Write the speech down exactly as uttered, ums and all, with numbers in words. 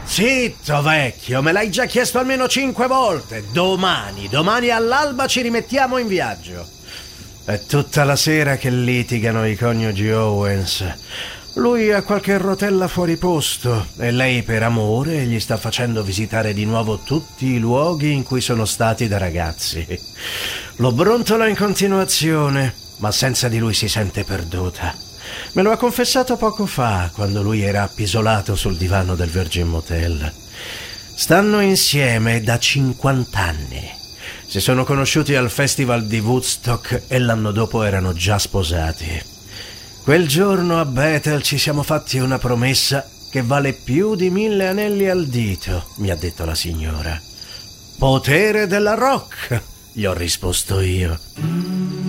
Zitto, vecchio, me l'hai già chiesto almeno cinque volte. Domani, domani all'alba ci rimettiamo in viaggio. È tutta la sera che litigano i coniugi Owens. Lui ha qualche rotella fuori posto e lei per amore gli sta facendo visitare di nuovo tutti i luoghi in cui sono stati da ragazzi. Lo brontola in continuazione, ma senza di lui si sente perduta. Me lo ha confessato poco fa, quando lui era appisolato sul divano del Virgin Motel. Stanno insieme da cinquanta anni. Si sono conosciuti al festival di Woodstock e l'anno dopo erano già sposati. Quel giorno a Bethel ci siamo fatti una promessa che vale più di mille anelli al dito, mi ha detto la signora. Potere della rock, gli ho risposto io.